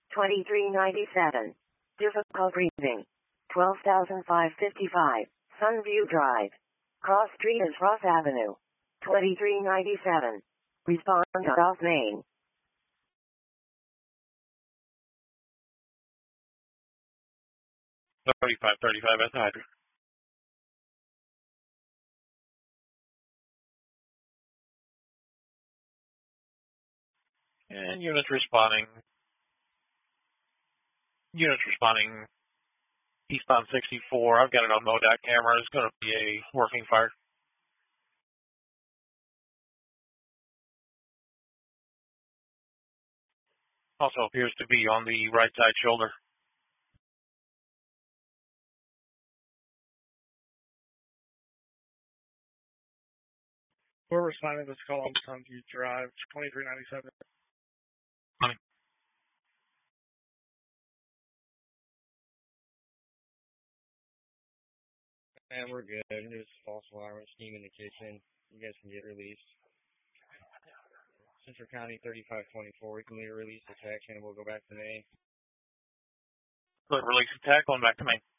2397. Difficult reading. 12,555. Sunview Drive. Cross Street is Ross Avenue. 2397. Respond off main. 3535 at the hydrant. And units responding eastbound 64. I've got it on MODAC camera. It's going to be a working fire. Also appears to be on the right side shoulder. We're responding to this call on Sunview Drive, 2397. And we're good. There's false alarm scheme indication. You guys can get released. Central County 3524. We can leave a release attack and we'll go back to main. Release attack, going back to main.